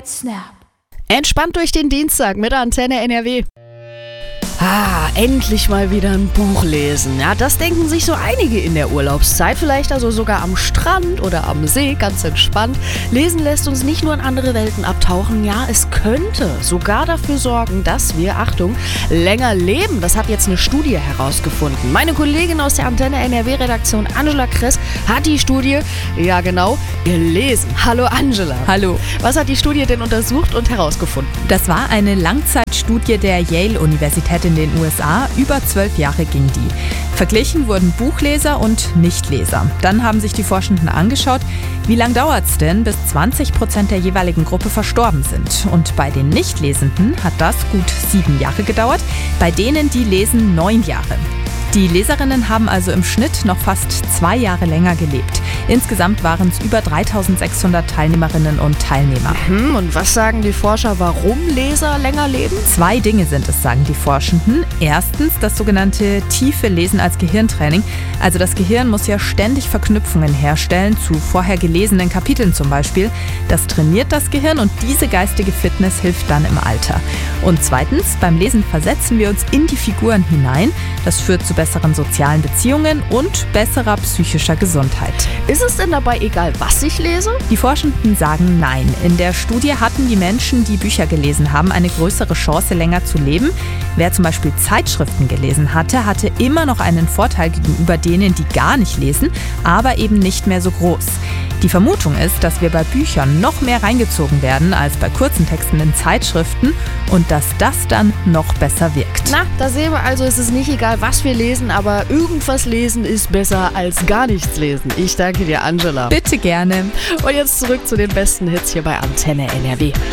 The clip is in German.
Snap. Entspannt durch den Dienstag mit Antenne NRW. Endlich mal wieder ein Buch lesen. Ja, das denken sich so einige in der Urlaubszeit. Vielleicht also sogar am Strand oder am See, ganz entspannt. Lesen lässt uns nicht nur in andere Welten abtauchen. Ja, es könnte sogar dafür sorgen, dass wir, Achtung, länger leben. Das hat jetzt eine Studie herausgefunden. Meine Kollegin aus der Antenne NRW-Redaktion, Angela Kress, hat die Studie, ja genau, gelesen. Hallo Angela. Hallo. Was hat die Studie denn untersucht und herausgefunden? Das war eine Langzeitstudie der Yale-Universität in den USA. Über 12 Jahre ging die. Verglichen wurden Buchleser und Nichtleser. Dann haben sich die Forschenden angeschaut, wie lange dauert es denn, bis 20% der jeweiligen Gruppe verstorben sind. Und bei den Nichtlesenden hat das gut 7 Jahre gedauert, bei denen, die lesen, 9 Jahre. Die Leserinnen haben also im Schnitt noch fast 2 Jahre länger gelebt. Insgesamt waren es über 3600 Teilnehmerinnen und Teilnehmer. Und was sagen die Forscher, warum Leser länger leben? 2 Dinge sind es, sagen die Forschenden. Erstens das sogenannte tiefe Lesen als Gehirntraining. Also das Gehirn muss ja ständig Verknüpfungen herstellen, zu vorher gelesenen Kapiteln zum Beispiel. Das trainiert das Gehirn und diese geistige Fitness hilft dann im Alter. Und zweitens, beim Lesen versetzen wir uns in die Figuren hinein. Das führt zu besseren sozialen Beziehungen und besserer psychischer Gesundheit. Ist es denn dabei egal, was ich lese? Die Forschenden sagen nein. In der Studie hatten die Menschen, die Bücher gelesen haben, eine größere Chance, länger zu leben. Wer zum Beispiel Zeitschriften gelesen hatte, hatte immer noch einen Vorteil gegenüber denen, die gar nicht lesen, aber eben nicht mehr so groß. Die Vermutung ist, dass wir bei Büchern noch mehr reingezogen werden als bei kurzen Texten in Zeitschriften und dass das dann noch besser wirkt. Na, da sehen wir also, es ist nicht egal, was wir lesen, aber irgendwas lesen ist besser als gar nichts lesen. Ich danke dir, Angela. Bitte gerne. Und jetzt zurück zu den besten Hits hier bei Antenne NRW.